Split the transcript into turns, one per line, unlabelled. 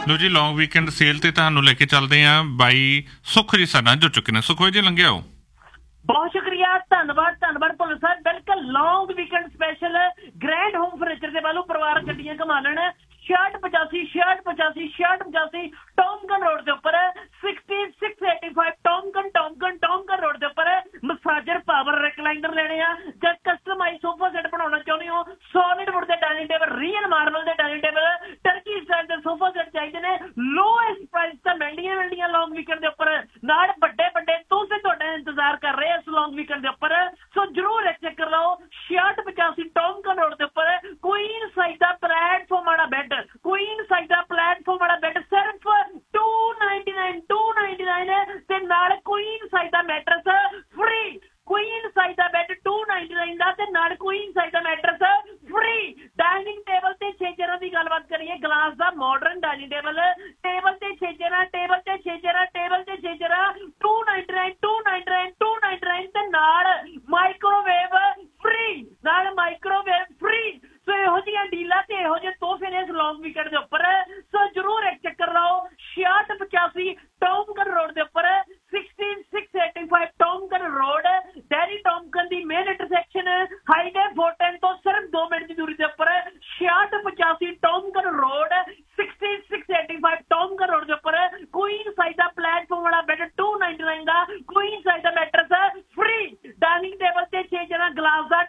ਲੋ ਜੀ ਲੌਂਗ weekend sale ਤੇ ਤੁਹਾਨੂੰ ਲੈ ਕੇ ਚੱਲਦੇ ਆ ਬਾਈ ਸੁਖ ਜੀ ਸਾਡੇ ਨਾਲ ਜੁੜ ਚੁੱਕੇ ਨੇ। ਸੁਖ ਜੀ ਲੰਘਿਆ ਹੋ।
ਬਹੁਤ ਸ਼ੁਕਰੀਆ, ਧੰਨਵਾਦ ਭੁੱਲ ਸਾਹਿਬ। ਬਿਲਕੁਲ ਲੌਂਗ weekend special grand home furniture ਦੇ ਵੱਲੋਂ ਪਰਿਵਾਰ ਗੱਡੀਆਂ ਘੁਮਾ ਲੈਣ। 6685 ਟੌਮਕਨ ਰੋਡ ਦੇ ਉੱਪਰ 6685 ਟੌਮਕਨ ਰੋਡ ਦੇ ਉੱਪਰ ਮਸਾਜਰ ਪਾਵਰ ਰਿਕਲਾਈਨਰ ਲੈਣੇ ਆ ਜਾਂ ਕਸਟਮਾਈਜ਼ ਸੋਫਾ ਸੈੱਟ ਬਣਾਉਣਾ ਚਾਹੁੰਦੇ ਹੋ, ਸੋਲਿਡ ਵੁੱਡ ਦੇ ਡਾਈਨਿੰਗ ਟੇਬਲ, ਰੀਅਲ ਮਾਰਬਲ ਦੇ ਡਾਈਨਿੰਗ ਟੇਬਲ, ਟਰਕੀ ਸਟਾਈਲ ਦੇ ਸੋਫਾ ਸੈੱਟ ਚਾਹੀਦੇ ਨੇ। ਲੋਐਸਟ ਪ੍ਰਾਈਸ ਤਾਂ ਮਿਲਦੀਆਂ ਲੌਂਗ ਵੀਕਐਂਡ ਦੇ ਉੱਪਰ। ਨਾਲ ਵੱਡੇ ਤੁਸੀਂ ਤੁਹਾਡਾ ਇੰਤਜ਼ਾਰ ਕਰ ਰਹੇ ਇਸ ਲੌਂਗ ਵੀਕਐਂਡ ਦੇ ਉੱਪਰ। ਸੋ ਜਰੂਰ ਚੈੱਕ ਕਰ ਲਓ। 6685 ਟੌਮਕਨ ਰੋਡ ਦੇ ਉੱਪਰ ਕੁਈਨ ਸਾਈਜ਼ ਦਾ ਪਲੇਟਫਾਰਮ ਵਾਲਾ ਬੈੱਡ, ਸਿਰਫ 299 ਤੇ ਨਾਲ ਕੁਈਨ ਸਾਈਜ਼ ਦਾ ਮੈਟਰਸ ਫ੍ਰੀ। ਕੁਈਨ ਸਾਈਜ਼ ਦਾ ਬੈੱਡ 299 ਦਾ ਤੇ ਨਾਲ ਕੁਈਨ ਸਾਈਜ਼ ਦਾ ਮੈਟਰਸ ਫ੍ਰੀ। ਡਾਈਨਿੰਗ ਟੇਬਲ ਤੇ 6 ਚੇਅਰਾਂ ਦੀ ਗੱਲਬਾਤ ਕਰੀਏ। ਗਲਾਸ ਦਾ ਮਾਡਰਨ ਡਾਈਨਿੰਗ ਟੇਬਲ ਤੇ 6 ਚੇਅਰਾਂ, ਟੇਬਲ ਤੇ 6 ਚੇਅਰਾਂ 299 ਤੇ ਨਾਲ ਮਾਈਕ੍ਰੋਵੇਵ ਫ੍ਰੀ। ਸੋ ਇਹੋ ਜਿਹੀਆਂ ਡੀਲਾਂ ਤੇ ਇਹੋ ਜਿਹੇ ਤੋਹਫੇ ਨੇ ਇਸ ਲੌਂਗ ਵੀਕਐਂਡ ਦੇ ਉੱਪਰ। ਸੋ ਜਰੂਰ ਇੱਕ ਚੱਕਰ ਲਾਓ। 6685 ਟੌਮਕਨ ਰੋਡ ਦੇ ਉੱਪਰ 6685 ਟੌਮਕਨ ਰੋਡ, ਡੈਰੀ ਟੌਮਕਨ ਦੀ ਮੇਨ ਇੰਟਰਸੈਕਸ਼ਨ ਹਾਈਵੇ 410 ਤੋਂ ਸਿਰਫ 2 ਮਿੰਟ ਦੀ ਦੂਰੀ ਦੇ ਉੱਪਰ 6685 ਟੌਮਕਨ ਰੋਡ, 6685 ਟੌਮਕਨ ਰੋਡ ਦੇ ਉੱਪਰ ਕੁਈਨ ਸਾਈਜ਼ ਦਾ ਪਲੇਟਫਾਰਮ ਵਾਲਾ ਬੈੱਡ 299 ਦਾ, ਕੁਈਨ ਸਾਈਜ਼ ਦਾ ਮੈਟਰਸ ਫ੍ਰੀ। ਡਾਈਨਿੰਗ ਟੇਬਲ ਤੇ 6 ਜਣਾ, ਗਲਾਸ ਦਾ